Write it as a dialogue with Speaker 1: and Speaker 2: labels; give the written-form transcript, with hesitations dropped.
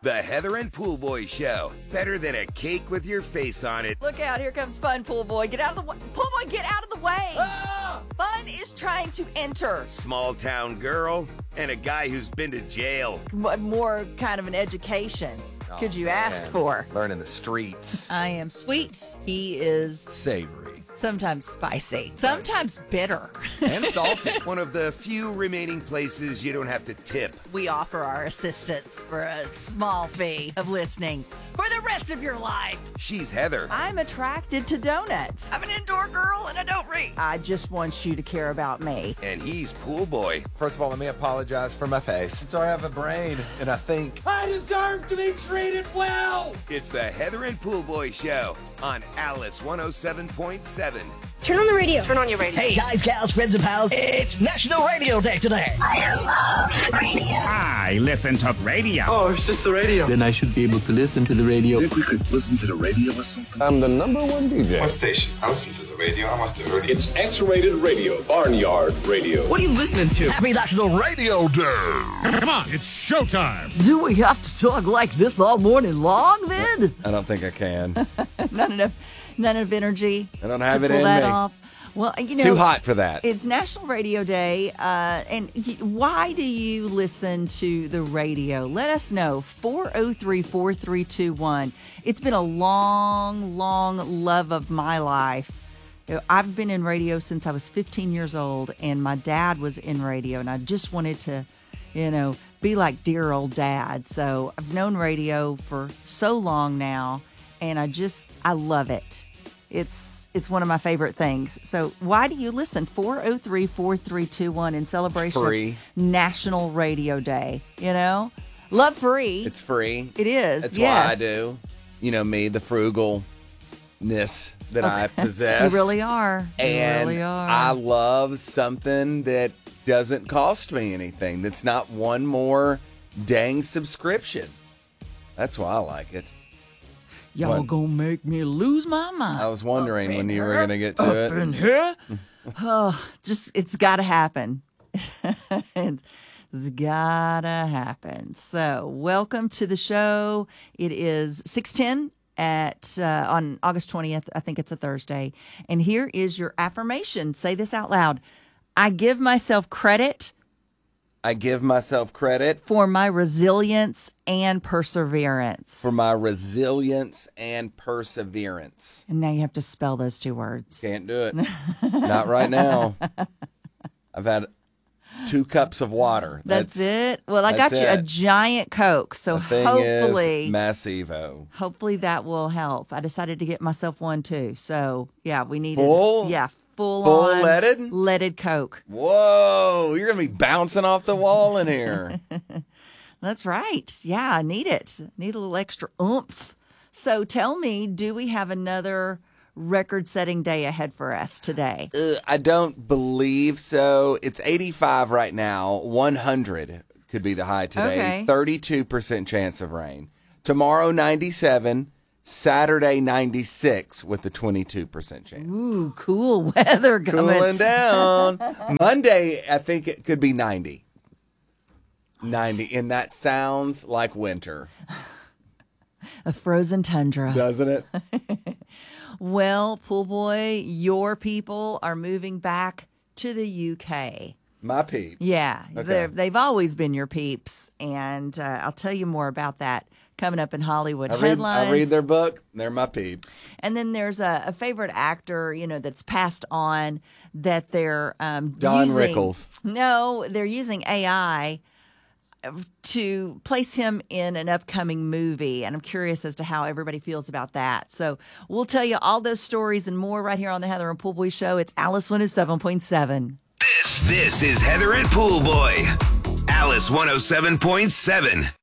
Speaker 1: The Heather and Pool Boy Show. Better than a cake with your face on it.
Speaker 2: Look out, here comes Fun, Pool Boy. Get out of the way. Pool Boy, get out of the way.
Speaker 1: Ah!
Speaker 2: Fun is trying to enter.
Speaker 1: Small town girl and a guy who's been to jail.
Speaker 2: More kind of an education. Could you ask for?
Speaker 3: Learning the streets.
Speaker 2: I am sweet. He is
Speaker 3: Savory.
Speaker 2: sometimes spicy, sometimes bitter.
Speaker 3: And salty.
Speaker 1: One of the few remaining places you don't have to tip.
Speaker 2: We offer our assistance for a small fee of listening for the rest of your life.
Speaker 1: She's Heather.
Speaker 2: I'm attracted to donuts. I'm an indoor girl and I don't read. I just want you to care about me.
Speaker 1: And he's Pool Boy.
Speaker 3: First of all, let me apologize for my face. So I have a brain, and I think I deserve to be treated well.
Speaker 1: It's the Heather and Pool Boy Show on Alice 107.7.
Speaker 4: Turn on the radio.
Speaker 5: Turn on your radio.
Speaker 6: Hey, guys, gals, friends, and pals. It's National Radio Day today.
Speaker 4: I love radio.
Speaker 7: I listen to radio.
Speaker 8: Oh, it's just the radio.
Speaker 9: Then I should be able to listen to the radio.
Speaker 10: Think we could listen to the radio or something?
Speaker 9: I'm the number one DJ.
Speaker 8: What station? I listen to the radio. I must have heard it.
Speaker 11: It's X-Rated Radio, Barnyard Radio.
Speaker 6: What are you listening to? Happy National Radio Day.
Speaker 7: Come on, it's showtime.
Speaker 2: Do we have to talk like this all morning long then?
Speaker 3: I don't think I can.
Speaker 2: None of energy.
Speaker 3: I don't have
Speaker 2: to
Speaker 3: it
Speaker 2: pull
Speaker 3: in
Speaker 2: that
Speaker 3: me.
Speaker 2: off. Well, you know,
Speaker 3: Too hot for that.
Speaker 2: It's National Radio Day, and why do you listen to the radio? Let us know. 403-4321. It's been a long, long love of my life. I've been in radio since I was 15 years old, and my dad was in radio, and I just wanted to, be like dear old dad. So I've known radio for so long now, and I love it. It's one of my favorite things. So why do you listen? 403-4321 in celebration
Speaker 3: Free.
Speaker 2: of National Radio Day. Love free.
Speaker 3: It's free.
Speaker 2: It is.
Speaker 3: That's
Speaker 2: yes.
Speaker 3: why I do. Me, the frugalness that I possess.
Speaker 2: You really are.
Speaker 3: And
Speaker 2: you really are.
Speaker 3: I love something that doesn't cost me anything. That's not one more dang subscription. That's why I like it.
Speaker 2: Y'all gonna make me lose my mind.
Speaker 3: I was wondering when you were going to get to it.
Speaker 2: In here? It's got to happen. It's got to happen. So, welcome to the show. It is 6:10 on August 20th. I think it's a Thursday. And here is your affirmation. Say this out loud. I give myself credit.
Speaker 3: I give myself credit
Speaker 2: for my resilience and perseverance.
Speaker 3: For my resilience and perseverance.
Speaker 2: And now you have to spell those two words.
Speaker 3: Can't do it. Not right now. I've had 2 cups of water.
Speaker 2: That's it. Well, I got you a giant Coke, so hopefully,
Speaker 3: Massivo.
Speaker 2: Hopefully that will help. I decided to get myself one too. So yeah, we need
Speaker 3: full.
Speaker 2: Yeah, full
Speaker 3: leaded
Speaker 2: Coke.
Speaker 3: Whoa, you're gonna be bouncing off the wall in here.
Speaker 2: That's right. Yeah, I need it. Need a little extra oomph. So tell me, do we have another record-setting day ahead for us today?
Speaker 3: I don't believe so. It's 85 right now. 100 could be the high today.
Speaker 2: Okay.
Speaker 3: 32% chance of rain. Tomorrow, 97. Saturday, 96 with a 22% chance.
Speaker 2: Ooh, cool weather coming.
Speaker 3: Cooling down. Monday, I think it could be 90. 90. And that sounds like winter.
Speaker 2: A frozen tundra.
Speaker 3: Doesn't it?
Speaker 2: Well, Pool Boy, your people are moving back to the UK.
Speaker 3: My peeps.
Speaker 2: Yeah,
Speaker 3: okay.
Speaker 2: They've always been your peeps, and I'll tell you more about that coming up in Hollywood Headlines.
Speaker 3: I read their book. They're my peeps.
Speaker 2: And then there's a favorite actor, that's passed on that they're
Speaker 3: Don
Speaker 2: using,
Speaker 3: Rickles.
Speaker 2: No, they're using AI to place him in an upcoming movie, and I'm curious as to how everybody feels about that. So we'll tell you all those stories and more right here on the Heather and Pool Boy Show. It's Alice 107.7.
Speaker 1: This is Heather and Pool Boy. Alice 107.7.